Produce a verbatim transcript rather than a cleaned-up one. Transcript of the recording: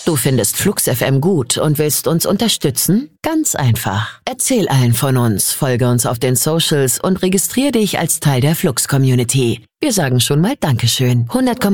Du findest Flux F M gut und willst uns unterstützen? Ganz einfach. Erzähl allen von uns, folge uns auf den Socials und registriere dich als Teil der Flux-Community. Wir sagen schon mal Dankeschön. hundert